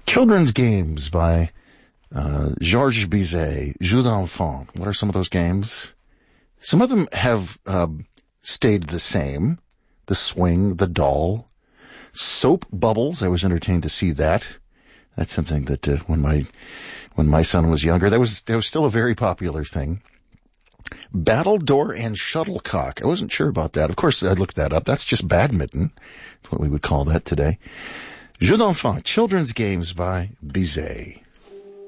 Children's games by Georges Bizet, Jeux d'enfants. What are some of those games? Some of them have stayed the same. The swing, the doll, soap bubbles. I was entertained to see that. That's something that when my son was younger, that was still a very popular thing. Battledore and shuttlecock. I wasn't sure about that. Of course, I looked that up. That's just badminton. That's what we would call that today. Jeux d'enfants, children's games by Bizet.